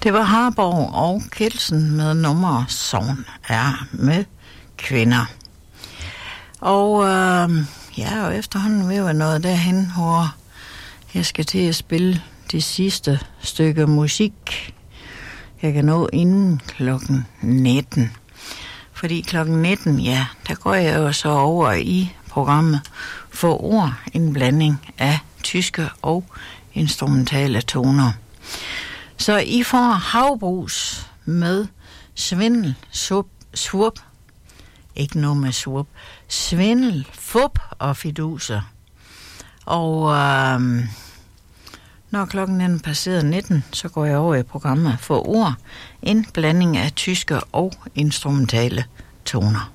Det var Harborg og Kelsen med nummer Sogn er med kvinder. Og og efterhånden vil jeg noget derhen, hvor jeg skal til at spille det sidste stykke musik. Jeg kan nå inden klokken 19. Fordi klokken 19, der går jeg jo så over i programmet For Ord, en blanding af tyske og instrumentale toner. Så I får havbrus med svindel, svup, ikke noget med svup, svindel, fup og fiduser. Og når klokken er passeret 19, så går jeg over i programmet For Ord, en blanding af tyske og instrumentale toner.